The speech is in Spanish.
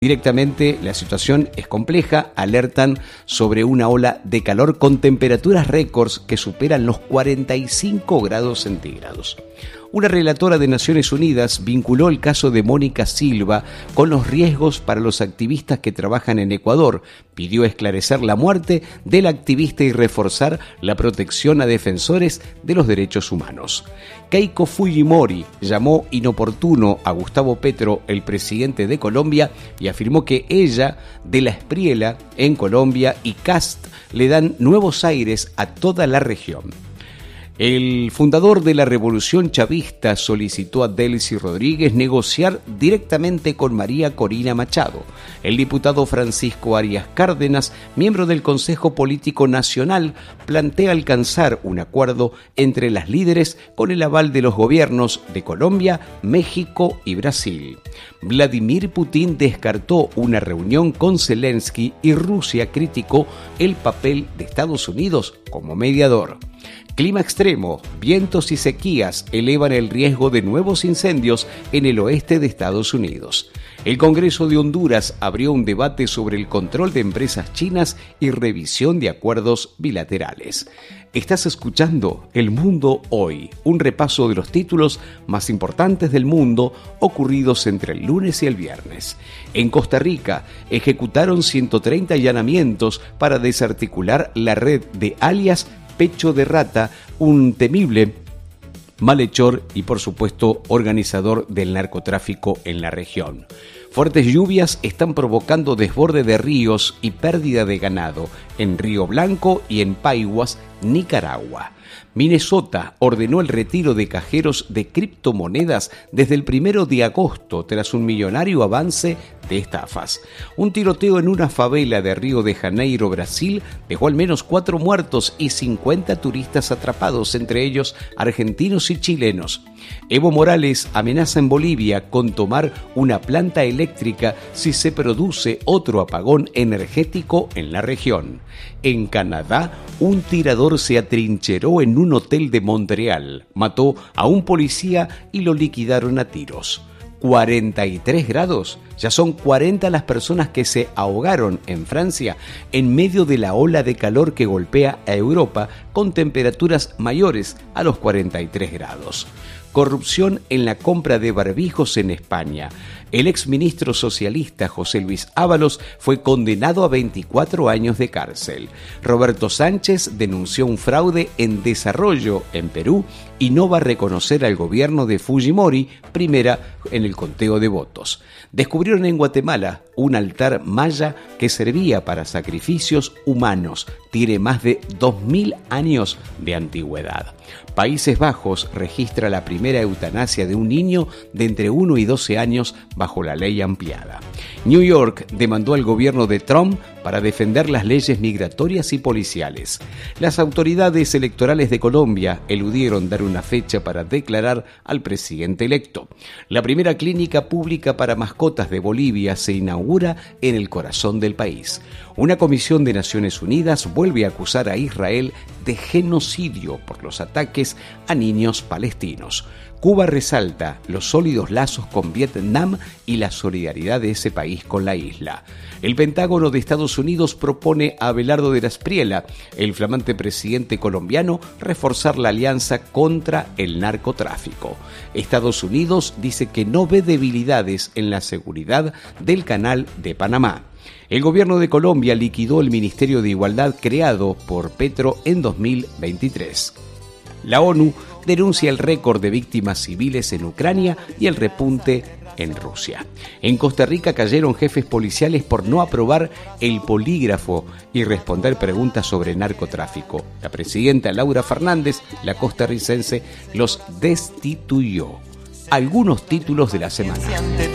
Directamente la situación es compleja, alertan sobre una ola de calor con temperaturas récords que superan los 45 grados centígrados. Una relatora de Naciones Unidas vinculó el caso de Mónica Silva con los riesgos para los activistas que trabajan en Ecuador. Pidió esclarecer la muerte del activista y reforzar la protección a defensores de los derechos humanos. Keiko Fujimori llamó inoportuno a Gustavo Petro, el presidente de Colombia, y afirmó que ella, de la Espriella en Colombia y Cast le dan nuevos aires a toda la región. El fundador de la revolución chavista solicitó a Delcy Rodríguez negociar directamente con María Corina Machado. El diputado Francisco Arias Cárdenas, miembro del Consejo Político Nacional, plantea alcanzar un acuerdo entre las líderes con el aval de los gobiernos de Colombia, México y Brasil. Vladimir Putin descartó una reunión con Zelensky y Rusia criticó el papel de Estados Unidos como mediador. Clima extremo, vientos y sequías elevan el riesgo de nuevos incendios en el oeste de Estados Unidos. El Congreso de Honduras abrió un debate sobre el control de empresas chinas y revisión de acuerdos bilaterales. Estás escuchando El Mundo Hoy, un repaso de los títulos más importantes del mundo ocurridos entre el lunes y el viernes. En Costa Rica ejecutaron 130 allanamientos para desarticular la red de alias Pecho de Rata, un temible malhechor y, por supuesto, organizador del narcotráfico en la región. Fuertes lluvias están provocando desborde de ríos y pérdida de ganado en Río Blanco y en Paiguas, Nicaragua. Minnesota ordenó el retiro de cajeros de criptomonedas desde el 1 de agosto tras un millonario avance de estafas. Un tiroteo en una favela de Río de Janeiro, Brasil, dejó al menos 4 muertos y 50 turistas atrapados, entre ellos argentinos y chilenos. Evo Morales amenaza en Bolivia con tomar una planta eléctrica si se produce otro apagón energético en la región. En Canadá, un tirador se atrincheró en un hotel de Montreal, mató a un policía y lo liquidaron a tiros. 43 grados, ya son 40 las personas que se ahogaron en Francia en medio de la ola de calor que golpea a Europa con temperaturas mayores a los 43 grados. Corrupción en la compra de barbijos en España. El exministro socialista José Luis Ábalos fue condenado a 24 años de cárcel. Roberto Sánchez denunció un fraude en desarrollo en Perú y no va a reconocer al gobierno de Fujimori, primera en el conteo de votos. Descubrieron en Guatemala un altar maya que servía para sacrificios humanos. Tiene más de 2000 años de antigüedad. Países Bajos registra la primera eutanasia de un niño de entre 1 y 12 años bajo la ley ampliada. New York demandó al gobierno de Trump para defender las leyes migratorias y policiales. Las autoridades electorales de Colombia eludieron dar una fecha para declarar al presidente electo. La primera clínica pública para mascotas de Bolivia se inaugura en el corazón del país. Una comisión de Naciones Unidas vuelve a acusar a Israel de genocidio por los ataques a niños palestinos. Cuba resalta los sólidos lazos con Vietnam y la solidaridad de ese país con la isla. El Pentágono de Estados Unidos propone a Abelardo de la Espriella, el flamante presidente colombiano, reforzar la alianza contra el narcotráfico. Estados Unidos dice que no ve debilidades en la seguridad del Canal de Panamá. El gobierno de Colombia liquidó el Ministerio de Igualdad creado por Petro en 2023. La ONU denuncia el récord de víctimas civiles en Ucrania y el repunte en Rusia. En Costa Rica cayeron jefes policiales por no aprobar el polígrafo y responder preguntas sobre narcotráfico. La presidenta Laura Fernández, la costarricense, los destituyó. Algunos títulos de la semana.